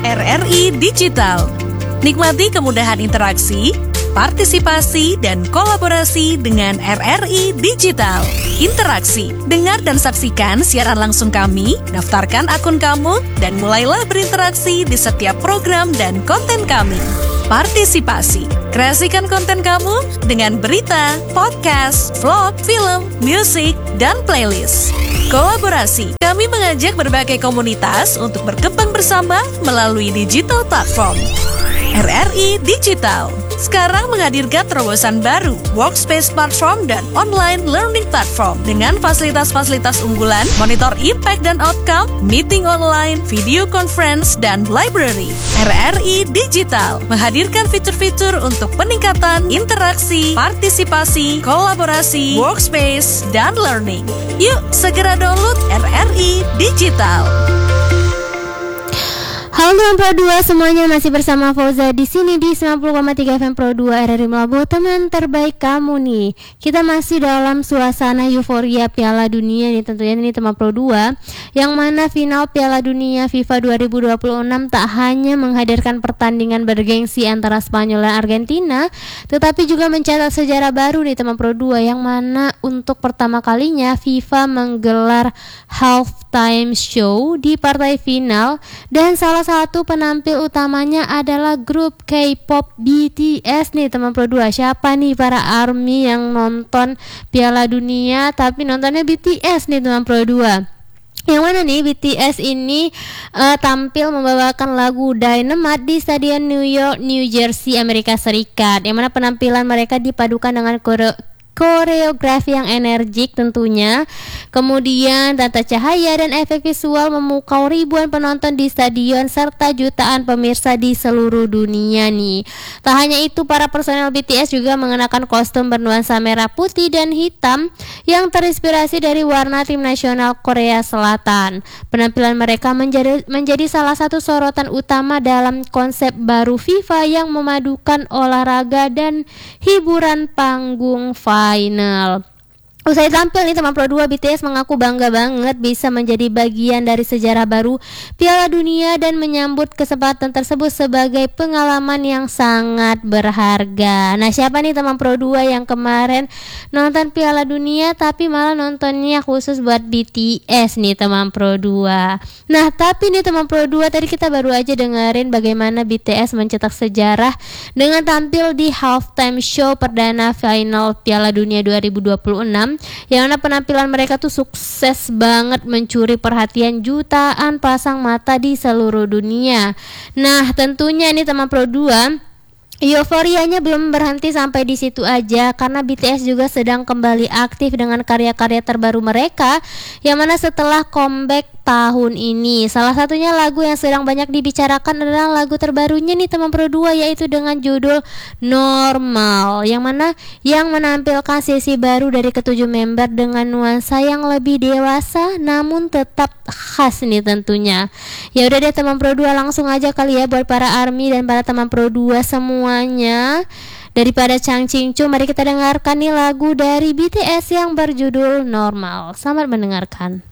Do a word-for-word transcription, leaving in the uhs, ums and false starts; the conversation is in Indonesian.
R R I Digital. Nikmati kemudahan interaksi, partisipasi, dan kolaborasi dengan R R I Digital. Interaksi, dengar dan saksikan siaran langsung kami, daftarkan akun kamu, dan mulailah berinteraksi di setiap program dan konten kami. Partisipasi, kreasikan konten kamu dengan berita, podcast, vlog, film, musik, dan playlist. Kolaborasi, kami mengajak berbagai komunitas untuk berkembang bersama melalui digital platform. R R I Digital sekarang menghadirkan terobosan baru, workspace platform dan online learning platform dengan fasilitas-fasilitas unggulan, monitor impact dan outcome, meeting online, video conference, dan library. R R I Digital menghadirkan fitur-fitur untuk peningkatan interaksi, partisipasi, kolaborasi, workspace, dan learning. Yuk, segera download R R I Digital. Halo teman Pro dua semuanya, masih bersama Fauza di sini di sembilan puluh koma tiga F M Pro dua R R I Melabu, teman terbaik kamu nih. Kita masih dalam suasana euforia Piala Dunia nih tentunya nih teman Pro dua, yang mana final Piala Dunia FIFA dua ribu dua puluh enam tak hanya menghadirkan pertandingan bergengsi antara Spanyol dan Argentina, tetapi juga mencatat sejarah baru nih teman Pro dua, yang mana untuk pertama kalinya FIFA menggelar halftime show di partai final, dan salah satu penampil utamanya adalah grup K-pop B T S nih teman Pro dua. Siapa nih para ARMY yang nonton Piala Dunia tapi nontonnya B T S nih teman Pro dua? Yang mana nih B T S ini uh, tampil membawakan lagu Dynamite di Stadion New York, New Jersey, Amerika Serikat. Yang mana penampilan mereka dipadukan dengan koreo koreografi yang energik tentunya. Kemudian tata cahaya dan efek visual memukau ribuan penonton di stadion serta jutaan pemirsa di seluruh dunia nih. Tak hanya itu, para personel B T S juga mengenakan kostum bernuansa merah, putih, dan hitam yang terinspirasi dari warna tim nasional Korea Selatan. Penampilan mereka menjadi menjadi salah satu sorotan utama dalam konsep baru FIFA yang memadukan olahraga dan hiburan panggung final. Usai tampil nih teman Pro dua, B T S mengaku bangga banget bisa menjadi bagian dari sejarah baru Piala Dunia dan menyambut kesempatan tersebut sebagai pengalaman yang sangat berharga. Nah, siapa nih teman Pro dua yang kemarin nonton Piala Dunia tapi malah nontonnya khusus buat B T S nih teman Pro dua. Nah, tapi nih teman Pro dua, tadi kita baru aja dengerin bagaimana B T S mencetak sejarah dengan tampil di halftime show perdana final Piala Dunia dua ribu dua puluh enam, yang mana penampilan mereka tuh sukses banget mencuri perhatian jutaan pasang mata di seluruh dunia. Nah, tentunya ini teman Pro dua, euforianya belum berhenti sampai di situ aja, karena B T S juga sedang kembali aktif dengan karya-karya terbaru mereka, yang mana setelah comeback tahun ini, salah satunya lagu yang sedang banyak dibicarakan adalah lagu terbarunya nih teman Pro dua, yaitu dengan judul Normal, yang mana yang menampilkan sesi baru dari ketujuh member dengan nuansa yang lebih dewasa namun tetap khas nih tentunya. Ya udah deh teman Pro dua, langsung aja kali ya buat para ARMY dan para teman Pro dua semuanya. Daripada cangcingcu, mari kita dengarkan nih lagu dari B T S yang berjudul Normal. Selamat mendengarkan.